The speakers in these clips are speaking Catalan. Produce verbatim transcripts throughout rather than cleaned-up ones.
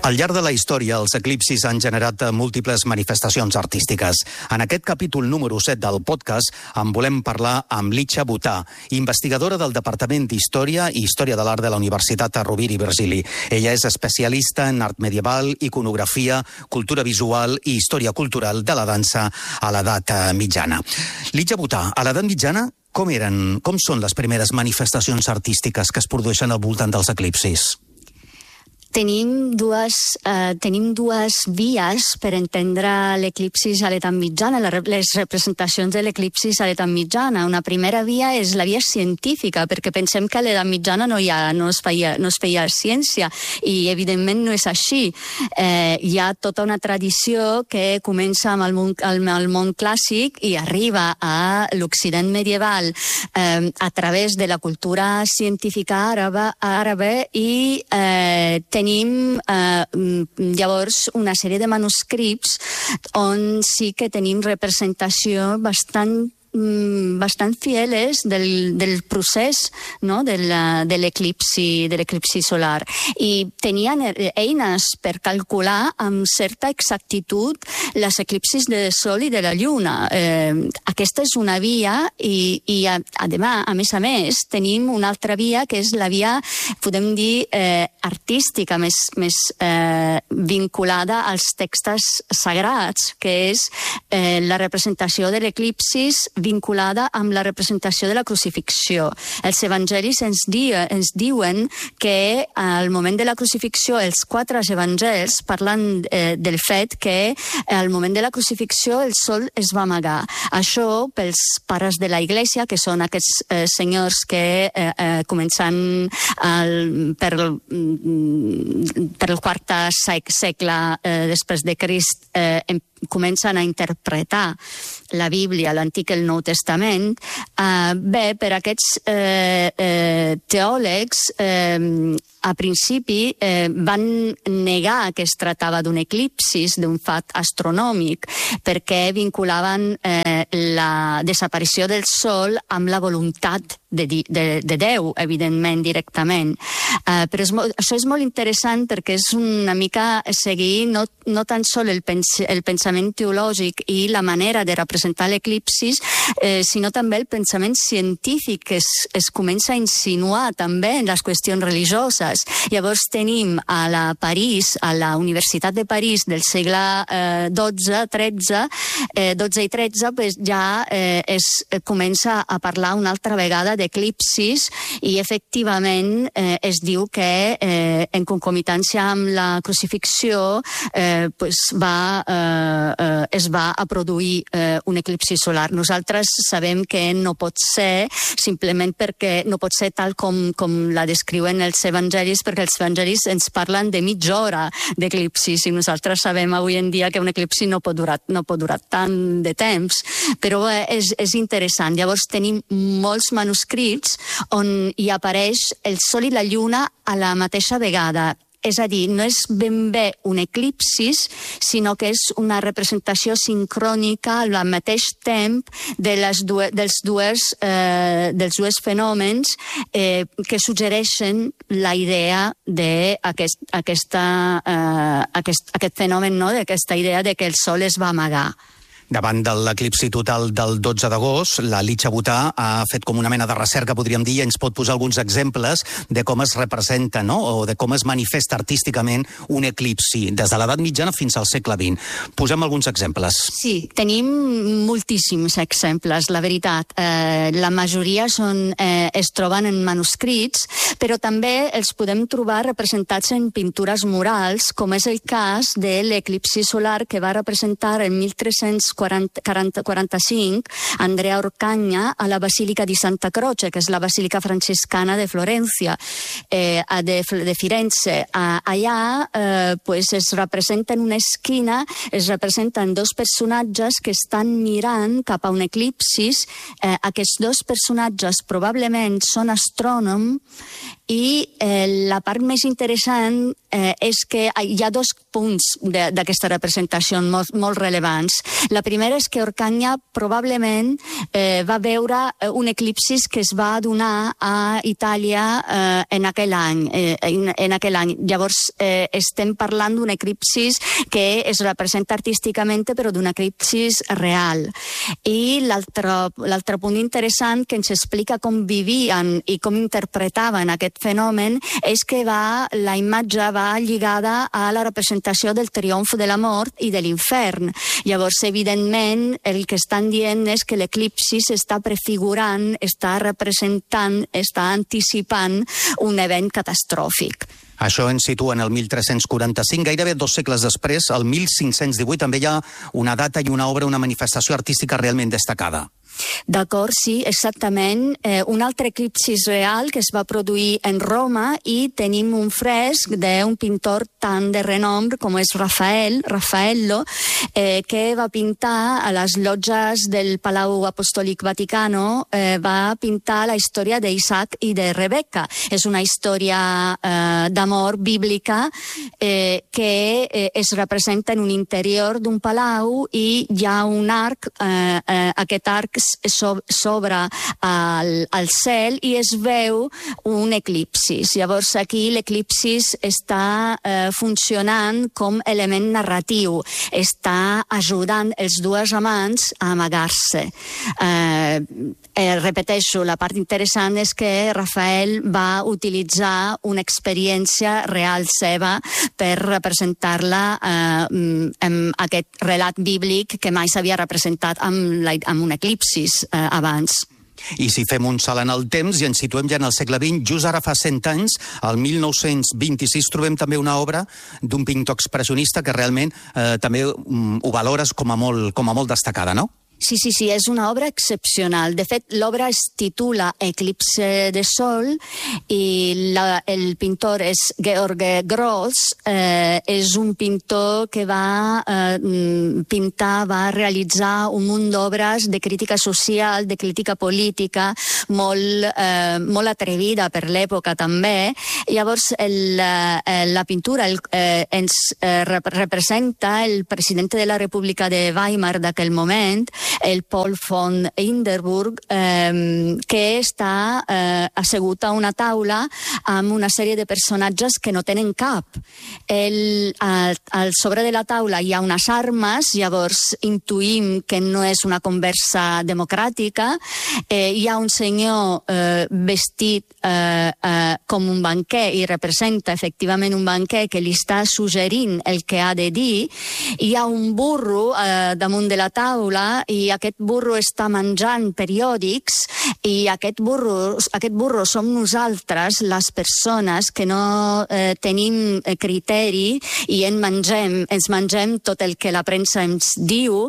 Al llarg de la història, els eclipsis han generat múltiples manifestacions artístiques. En aquest capítol número set del podcast en volem parlar amb Licia Butà, investigadora del Departament d'Història i Història de l'Art de la Universitat Rovira i Virgili. Ella és especialista en art medieval, iconografia, cultura visual i història cultural de la dansa a l'edat mitjana. Licia Butà, a l'edat mitjana, com eren, com són les primeres manifestacions artístiques que es produeixen al voltant dels eclipsis? Tenim dues, eh, tenim dues vies per entendre l'eclipsis a l'edat mitjana, les representacions de l'eclipsis a l'edat mitjana. Una primera via és la via científica, perquè pensem que a l'edat mitjana no, hi ha, no, es feia, no es feia ciència, i evidentment no és així. Eh, hi ha tota una tradició que comença amb el món, el, el món clàssic i arriba a l'Occident medieval eh, a través de la cultura científica àrabe, àrabe i eh, tenim eh, llavors una sèrie de manuscrits on sí que tenim representació bastant bastant fieles del, del procés, no? de l'eclipsi de l'eclipsi solar, i tenien eines per calcular amb certa exactitud les eclipsis de Sol i de la Lluna. Eh, aquesta és una via i, i a, a, a més a més tenim una altra via que és la via, podem dir, eh, artística, més, més eh, vinculada als textos sagrats, que és eh, la representació de l'eclipsis vinculada amb la representació de la crucifixió. Els evangelis ens, di, ens diuen que al moment de la crucifixió els quatre evangelis parlen eh, del fet que al moment de la crucifixió el sol es va amagar. Això pels pares de la Iglesia, que són aquests eh, senyors que eh, eh, començant el, per, el, per el quart segle eh, després de Crist eh, comencen a interpretar la Bíblia, l'Antic i el Nou Testament. Eh, bé, per aquests eh, eh, teòlegs eh, a principi eh, van negar que es tractava d'un eclipsis, d'un fet astronòmic, perquè vinculaven eh, la desaparició del Sol amb la voluntat de, de, de Déu, evidentment, directament. Eh, però és molt, això és molt interessant perquè és una mica seguir no, no tan sol el, pens, el pensament teològic i la manera de representar l'eclipsis, eh, sinó també el pensament científic que es, es comença a insinuar també en les qüestions religioses. Llavors tenim a la París, a la Universitat de París del segle eh, dotze, tretze, eh, dotze i tretze, pues ja eh, es eh, comença a parlar una altra vegada d'eclipsis i efectivament eh, es diu que eh, en concomitància amb la crucifixió eh, pues va, eh, eh, es va a produir eh, un eclipsi solar. Nosaltres sabem que no pot ser simplement perquè no pot ser tal com, com la descriuen els evangelis, perquè els evangelis ens parlen de mitja hora d'eclipsis i nosaltres sabem avui en dia que un eclipsi no pot durar, no pot durar tant de temps, però és, és interessant. Llavors tenim molts manuscrits on hi apareix el Sol i la Lluna a la mateixa vegada. És a dir, no és ben bé un eclipsis, sinó que és una representació sincrònica al mateix temps de les dues, dels, dues, eh, dels dues fenòmens eh, que suggereixen la idea d'aquest aquest, eh, aquest, aquest fenomen, no? D'aquesta idea de que el Sol es va amagar. Davant de l'eclipsi total del dotze d'agost, la Licia Butà ha fet com una mena de recerca, podríem dir, i ens pot posar alguns exemples de com es representa, no?, o de com es manifesta artísticament un eclipsi, des de l'edat mitjana fins al segle vint. Posem alguns exemples. Sí, tenim moltíssims exemples, la veritat. Eh, la majoria són, eh, es troben en manuscrits, però també els podem trobar representats en pintures murals, com és el cas de l'eclipsi solar que va representar en mil tres-cents quaranta-cinc Andrea Orcagna a la Basílica di Santa Croce, que és la basílica franciscana de Florència, eh, de, de Firenze. A, allà eh, pues es representa en una esquina, es representen dos personatges que estan mirant cap a un eclipsis. Eh, aquests dos personatges probablement són astrònoms i eh, la part més interessant eh, és que hi ha dos punts d'aquesta representació molt, molt rellevants. La primera és que Orcagna probablement eh, va veure un eclipsis que es va donar a Itàlia eh, en aquell any. Eh, en, en aquell any. Llavors, eh, estem parlant d'un eclipsis que es representa artísticament, però d'un eclipsis real. I l'altre punt interessant que ens explica com vivien i com interpretaven aquest fenomen és que va, la imatge va lligada a la representació del triomf de la mort i de l'infern. Llavors, evidentment, el que estan dient és que l'eclipsis està prefigurant, està representant, està anticipant un event catastròfic. Això ens situa en el mil tres-cents quaranta-cinc, gairebé dos segles després, el mil cinc-cents divuit, també hi ha una data i una obra, una manifestació artística realment destacada. D'acord, sí, exactament. Eh, un altre eclipsis real que es va produir en Roma i tenim un fresc d'un pintor tan de renom com és Rafael, Raffaello, eh, que va pintar a les llotges del Palau Apostòlic Vaticano, eh, va pintar la història d'Isaac i de Rebeca. És una història eh, d'amor bíblica eh, que eh, es representa en un interior d'un palau i hi ha un arc, eh, eh, aquest arc s'obre al, al cel i es veu un eclipsis. Llavors aquí l'eclipsis està eh, funcionant com element narratiu, està ajudant els dos amants a amagar-se. Eh, eh, repeteixo, la part interessant és que Rafael va utilitzar una experiència real seva per representar-la eh, amb aquest relat bíblic que mai s'havia representat amb, la, amb un eclipsis Eh, abans. I si fem un salt en el temps i ens situem ja en el segle vint, just ara fa cent anys, el mil nou-cents vint-i-sis, trobem també una obra d'un pintor expressionista que realment eh, també um, ho valores com a molt, com a molt destacada, no? Sí, sí, sí, és una obra excepcional. De fet, l'obra es titula Eclipse de Sol i la, el pintor és Georg Gross. Eh, és un pintor que va eh, pintar, va realitzar un munt d'obres de crítica social, de crítica política, molt, eh, molt atrevida per l'època també. Llavors, el, eh, la pintura el, eh, ens eh, representa el president de la República de Weimar d'aquell moment, el Paul von Hindenburg, eh, que està eh, assegut a una taula amb una sèrie de personatges que no tenen cap. El, al, al sobre de la taula hi ha unes armes, llavors intuïm que no és una conversa democràtica. Eh, hi ha un senyor eh, vestit eh, eh, com un banquer i representa efectivament un banquer que li està suggerint el que ha de dir. Hi ha un burro eh, damunt de la taula i aquest burro està menjant periòdics i aquest burro, aquest burro som nosaltres, les persones que no eh, tenim criteri i en mengem, ens mengem tot el que la premsa ens diu.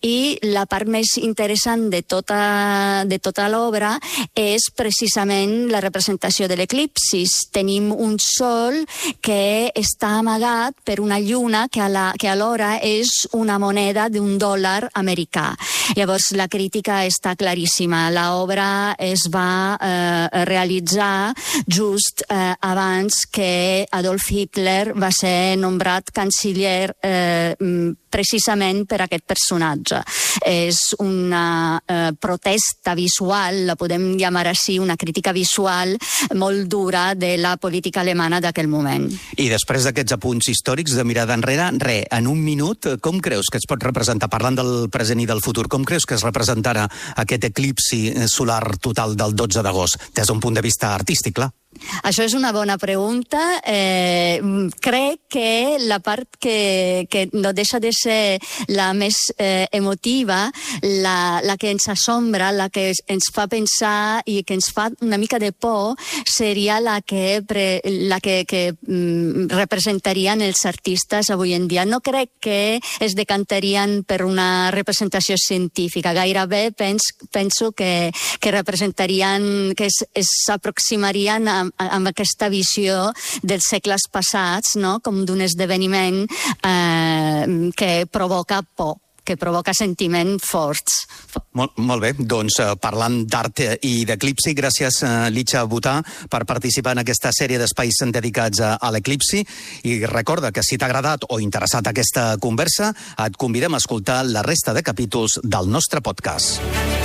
I la part més interessant de tota, de tota l'obra és precisament la representació de l'eclipsis. Tenim un sol que està amagat per una lluna que, a la, que alhora és una moneda d'un dòlar americà. Llavors, la crítica està claríssima. L'obra es va eh, realitzar just eh, abans que Adolf Hitler va ser nombrat canciller eh, precisament per aquest personatge. És una eh, protesta visual, la podem llamar així, una crítica visual molt dura de la política alemana d'aquell moment. I després d'aquests apunts històrics de mirada enrere, re, en un minut, com creus que es pot representar, parlant del present i del futur, com creus que es representarà aquest eclipsi solar total del dotze d'agost, des d'un punt de vista artístic, clar? Això és una bona pregunta. Eh, crec que la part que, que no deixa de ser la més eh, emotiva, la, la que ens assombra, la que ens fa pensar i que ens fa una mica de por, seria la que, pre, la que, que mm, representarien els artistes avui en dia. No crec que es decantarien per una representació científica. Gairebé pens, penso que, que representarien, que s'aproximarien a amb aquesta visió dels segles passats, no? Com d'un esdeveniment eh, que provoca por. que provoca sentiments forts. Molt, molt bé, doncs eh, parlant d'art i d'eclipsi, gràcies eh, Licha Butà per participar en aquesta sèrie d'espais dedicats a, a l'eclipsi, i recorda que si t'ha agradat o interessat aquesta conversa, et convidem a escoltar la resta de capítols del nostre podcast.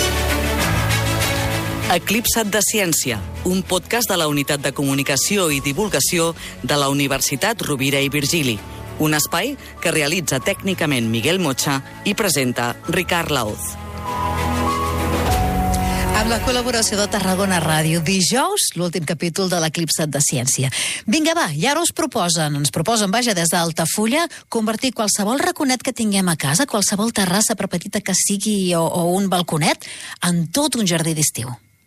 Eclipsa't de Ciència, un podcast de la Unitat de Comunicació i Divulgació de la Universitat Rovira i Virgili. Un espai que realitza tècnicament Miguel Mocha i presenta Ricard Laoz. Amb la col·laboració de Tarragona Ràdio, dijous, l'últim capítol de l'Eclipsa't de Ciència. Vinga, va, i ara us proposen, ens proposen, vaja, des d'Altafulla, convertir qualsevol raconet que tinguem a casa, qualsevol terrassa, per petita que sigui, o, o un balconet, en tot un jardí d'estiu.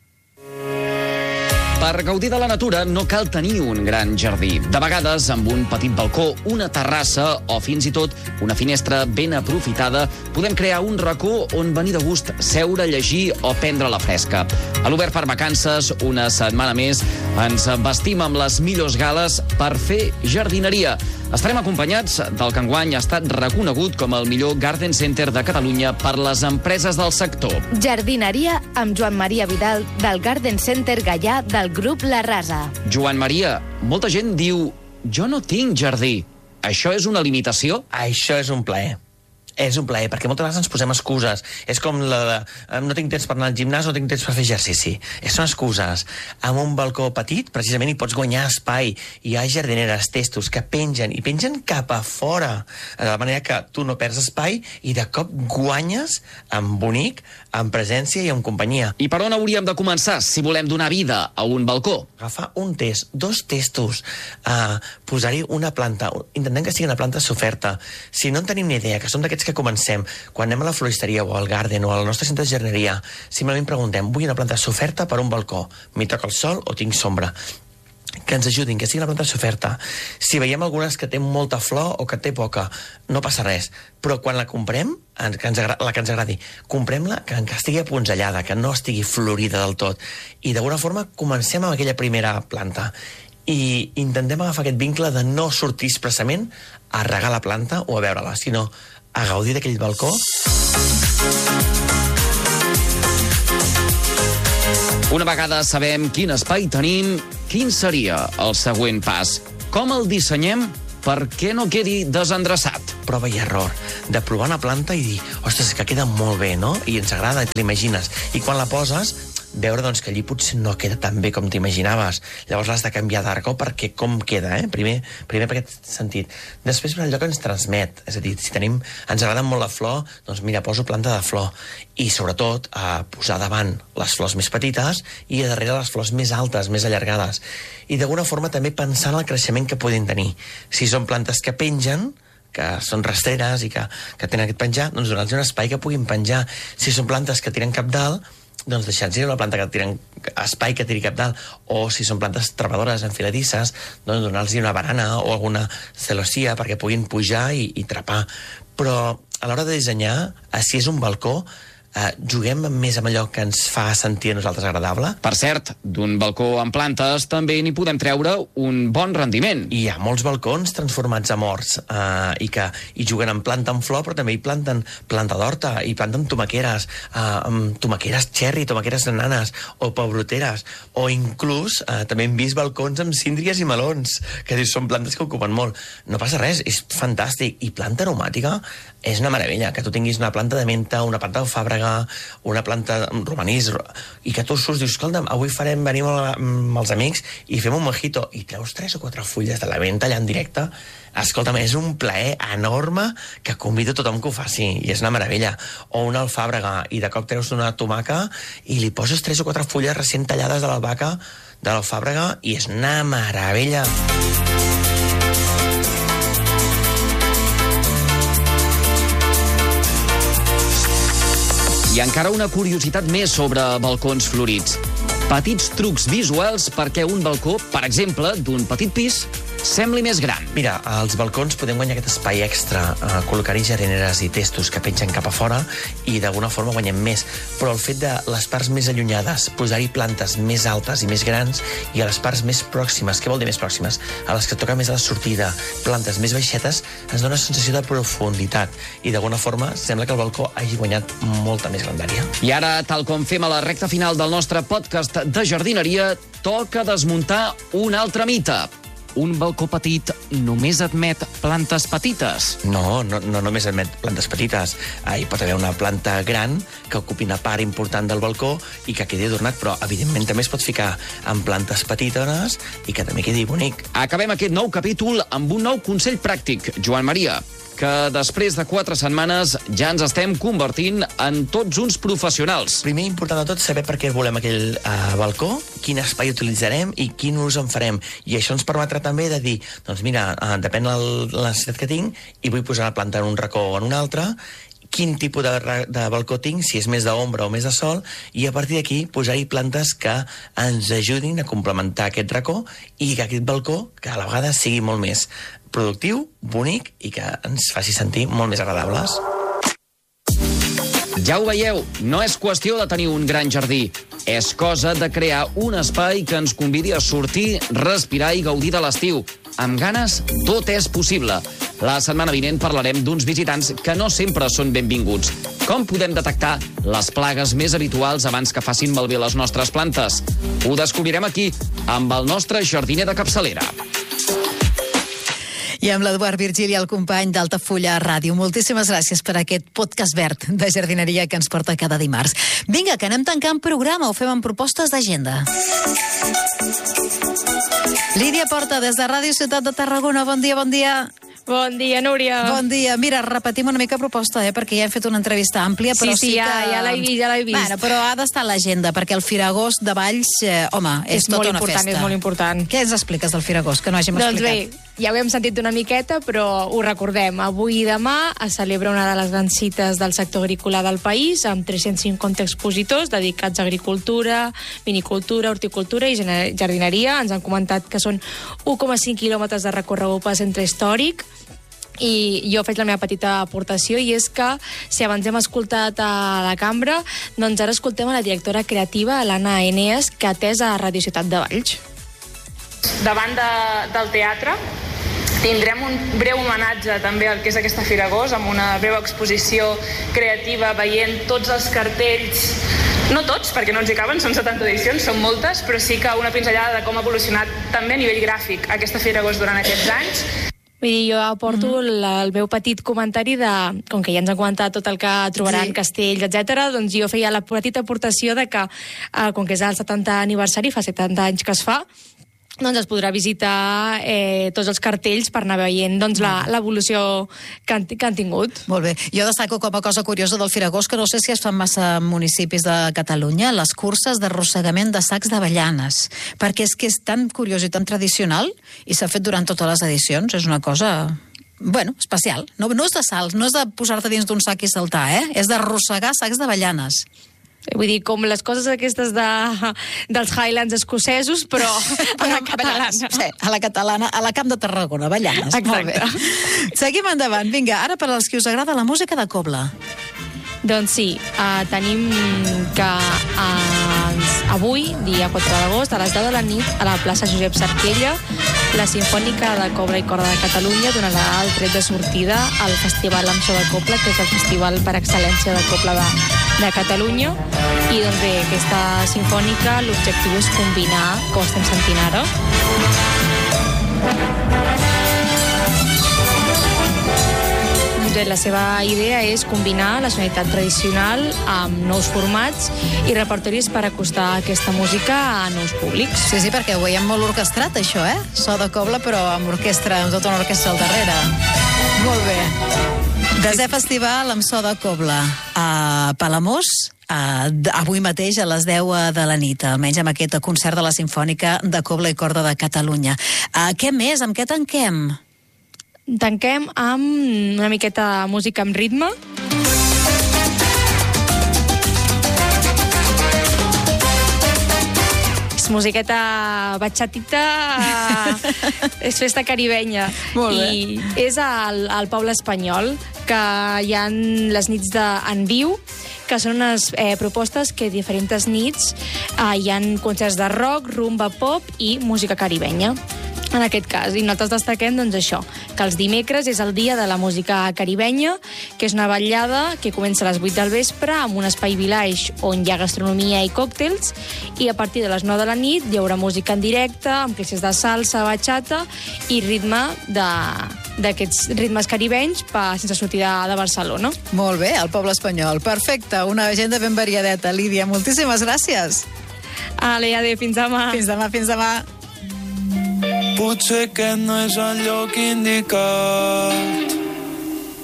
Per gaudir de la natura no cal tenir un gran jardí. De vegades, amb un petit balcó, una terrassa o fins i tot una finestra ben aprofitada, podem crear un racó on venir de gust, seure, llegir o prendre la fresca. A l'Obert per Vacances, una setmana més, ens vestim amb les millors gales per fer jardineria. Estarem acompanyats del que enguany ha estat reconegut com el millor Garden Center de Catalunya per les empreses del sector. Jardineria amb Joan Maria Vidal del Garden Center Gaià del grup La Rasa. Joan Maria, molta gent diu jo no tinc jardí. Això és una limitació? Això és un plaer. És un plaer, perquè moltes vegades ens posem excuses. És com la de no tinc temps per anar al gimnàs, no tinc temps per fer exercici. Són excuses. Amb un balcó petit, precisament, hi pots guanyar espai. Hi ha jardineres, testos, que pengen, i pengen cap a fora. De la manera que tu no perds espai i de cop guanyes amb bonic, amb presència i amb companyia. I per on hauríem de començar si volem donar vida a un balcó? Agafar un test, dos testos, uh, posar-hi una planta, intentem que sigui una planta soferta. Si no en tenim ni idea, que som d'aquests que comencem, quan anem a la floristeria o al garden o al nostre centre de jardineria, simplement preguntem, vull una planta soferta per un balcó, m'hi toca el sol o tinc sombra? Que ens ajudin, que sigui una planta soferta. Si veiem algunes que té molta flor o que té poca, no passa res, però quan la comprem, que ens agradi, la que ens agradi, comprem-la que, que estigui apunzellada, que no estigui florida del tot, i d'alguna forma comencem amb aquella primera planta i intentem agafar aquest vincle de no sortir expressament a regar la planta o a veure-la, sinó a gaudir d'aquell balcó. Una vegada sabem quin espai tenim, quin seria el següent pas? Com el dissenyem perquè no quedi desendreçat? Prova i error, de provar una planta i dir, ostres, que queda molt bé, no? I ens agrada, t'imagines. I quan la poses, veure doncs, que allí potser no queda tan bé com t'imaginaves. Llavors l'has de canviar d'arco perquè com queda, eh? Primer, primer per aquest sentit. Després per allò que ens transmet. És a dir, si tenim, ens agrada molt la flor, doncs mira, poso planta de flor. I sobretot a posar davant les flors més petites i a darrere les flors més altes, més allargades. I d'alguna forma també pensar en el creixement que poden tenir. Si són plantes que pengen, que són rastreres i que, que tenen aquest penjar, doncs donar-los un espai que puguin penjar. Si són plantes que tiren cap dalt, doncs deixar-los una planta que tiren espai que tiri cap dalt, o si són plantes trepadores, enfiladisses, doncs donar-los una barana o alguna celosia perquè puguin pujar i, i trepar. Però a l'hora de dissenyar, si és un balcó, Uh, juguem més amb allò que ens fa sentir a nosaltres agradable. Per cert, d'un balcó amb plantes també n'hi podem treure un bon rendiment. Hi ha molts balcons transformats en horts uh, i que hi juguen amb planta amb flor, però també hi planten planta d'horta, i planten tomaqueres, uh, amb tomaqueres cherry, tomaqueres nanes o pebroteres, o inclús uh, també hem vist balcons amb síndries i melons, que són plantes que ocupen molt. No passa res, és fantàstic. I planta aromàtica és una meravella, que tu tinguis una planta de menta, una planta de fàbrega, una planta romanís, i que tu surts, dius, escolta'm, avui farem, venim amb els amics i fem un mojito, i treus tres o quatre fulles de la menta allà en directe. Escolta'm, és un plaer enorme que convido a tothom que ho faci, i és una meravella. O una alfàbrega, i de cop treus una tomaca i li poses tres o quatre fulles recent tallades de l'albahaca de l'alfàbrega, i és una meravella. I encara una curiositat més sobre balcons florits. Petits trucs visuals perquè un balcó, per exemple, d'un petit pis, sembli més gran. Mira, als balcons podem guanyar aquest espai extra, eh, col·locar-hi jardineres i testos que pengen cap a fora i d'alguna forma guanyem més. Però el fet de les parts més allunyades, posar-hi plantes més altes i més grans, i a les parts més pròximes, què vol dir més pròximes? A les que toca més a la sortida, plantes més baixetes, ens dona una sensació de profunditat i d'alguna forma sembla que el balcó hagi guanyat molta més grandària. I ara, tal com fem a la recta final del nostre podcast de jardineria, toca desmuntar un altre mite. Un balcó petit només admet plantes petites. No, no, no només admet plantes petites. Ah, hi pot haver una planta gran que ocupi una part important del balcó i que quedi adornat, però evidentment també es pot ficar amb plantes petites i que també quedi bonic. Acabem aquest nou capítol amb un nou consell pràctic, Joan Maria, que després de quatre setmanes ja ens estem convertint en tots uns professionals. Primer, important de tot, saber per què volem aquell uh, balcó, quin espai utilitzarem i quin ús en farem. I això ens permetrà també de dir, doncs mira, uh, depèn de la necessitat que tinc i vull posar la planta en un racó o en un altre, quin tipus de, de balcó tinc, si és més d'ombra o més de sol, i a partir d'aquí posar-hi plantes que ens ajudin a complementar aquest racó i que aquest balcó, que a la vegada sigui molt més productiu, bonic i que ens faci sentir molt més agradables. Ja ho veieu, no és qüestió de tenir un gran jardí. És cosa de crear un espai que ens convidi a sortir, respirar i gaudir de l'estiu. Amb ganes, tot és possible. La setmana vinent parlarem d'uns visitants que no sempre són benvinguts. Com podem detectar les plagues més habituals abans que facin malbé les nostres plantes? Ho descobrirem aquí, amb el nostre jardiner de capçalera. I amb l'Eduard Virgili, el company d'Altafulla Ràdio. Moltíssimes gràcies per aquest podcast verd de jardineria que ens porta cada dimarts. Vinga, que anem tancant programa, ho fem amb propostes d'agenda. Lídia Porta, des de Ràdio Ciutat de Tarragona. Bon dia, bon dia. Bon dia, Núria. Bon dia. Mira, repetim una mica proposta, eh, perquè ja hem fet una entrevista àmplia, però sí, sí, sí ja, que... ja l'he vist, ja l'he vist. Bueno, però ha d'estar a l'agenda, perquè el Firagost de Valls, eh, home, és, és tota molt una important, festa. És molt important. Què ens expliques del Firagost, que no hàgim doncs explicat? Doncs bé, ja ho hem sentit una miqueta, però ho recordem. Avui i demà es celebra una de les grans cites del sector agrícola del país, amb tres-cents cinquanta expositors dedicats a agricultura, vinicultura, horticultura i jardineria. Ens han comentat que són u coma cinc quilòmetres de recorregut per centre històric, i jo faig la meva petita aportació, i és que si abans hem escoltat a la cambra, doncs ara escoltem a la directora creativa, l'Anna Eneas, que ha atès a Ràdio Ciutat de Valls. Davant de, del teatre tindrem un breu homenatge també al que és aquesta Firagost, amb una breu exposició creativa veient tots els cartells, no tots, perquè no ens hi caben, són setanta edicions, són moltes, però sí que una pinzellada de com ha evolucionat també a nivell gràfic aquesta Firagost durant aquests anys. Vull dir, jo aporto mm. el meu petit comentari de, com que ja ens han comentat tot el que trobaran, sí. castells, etcètera, doncs jo feia la petita aportació de que, eh, com que és el setantè aniversari, fa setanta anys que es fa, doncs es podrà visitar eh, tots els cartells per anar veient doncs, l'evolució que, han, que han tingut. Molt bé. Jo destaco com a cosa curiosa del Firagost, que no sé si es fan massa municipis de Catalunya, les curses d'arrossegament de sacs d'avellanes, perquè és que és tan curiós i tan tradicional, i s'ha fet durant totes les edicions, és una cosa... Bueno, especial. No, no és de salts, no és de posar-te dins d'un sac i saltar, eh? És d'arrossegar sacs d'avellanes. Vull dir, com les coses aquestes de, dels Highlands escocesos, però a la catalana. Sí, a la catalana, a la Camp de Tarragona, Avellanes. Exacte. Molt bé. Seguim endavant. Vinga, ara per als que us agrada la música de cobla. Doncs sí, uh, tenim que uh, avui, dia quatre d'agost, a les deu de la nit, a la plaça Josep Sarquella, la Simfònica de Cobla i Corda de Catalunya donarà el tret de sortida al Festival Amb So de Cobla, que és el festival per excel·lència de cobla de, de Catalunya. I doncs bé, aquesta sinfònica, l'objectiu és combinar, com estem sentint ara, la seva idea és combinar la sonoritat tradicional amb nous formats i repertoris per acostar aquesta música a nous públics. Sí, sí, perquè ho veiem molt orquestrat, això, eh? So de cobla, però amb orquestra, amb tota una orquestra al darrere. Molt bé. Desè festival amb so de cobla a Palamós, Uh, avui mateix a les deu de la nit, almenys amb aquest concert de la Simfònica de Cobla i Corda de Catalunya. Uh, què més? Amb què tanquem? Tanquem amb una miqueta de música amb ritme. és musiqueta batxatita, és festa caribenya. Molt bé. I és al, al poble espanyol, que hi ha les nits de, en viu, que són unes eh, propostes que diferents nits eh, hi ha concerts de rock, rumba, pop i música caribenya. En aquest cas, i nosaltres destaquem doncs, això, que els dimecres és el dia de la música caribenya, que és una vetllada que comença a les vuit del vespre amb un espai village on hi ha gastronomia i còctels, i a partir de les nou de la nit hi haurà música en directe, amb classes de salsa, bachata i ritme de d'aquests ritmes caribenys pa, sense sortir de, de Barcelona. Molt bé, el poble espanyol. Perfecte, una agenda ben variadeta. Lídia, moltíssimes gràcies. Ale, adéu, fins demà. Fins demà, fins demà. Potser aquest no és el lloc indicat,